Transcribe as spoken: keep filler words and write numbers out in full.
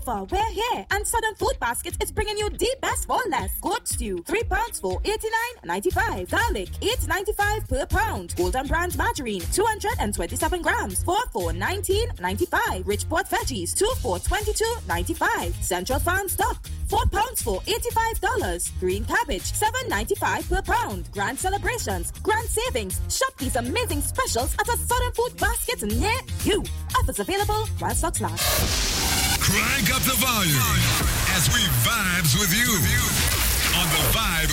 offer. We're here, and Southern Food Baskets is bringing you the best for less. Goat stew, three pounds for eighty-nine ninety-five. Garlic, eight ninety-five per pound. Golden Brand margarine, two hundred twenty-seven grams, four for nineteen ninety-five. Rich Port veggies, two for twenty-two ninety-five. Central Farm stock, four pounds for eighty-five dollars. Green cabbage, seven ninety-five per pound. Grand celebrations, grand savings. Shop these amazing specials at a Southern Food Basket near you. Offers available while stocks last. Crank up the volume as we vibes with you on the Vibe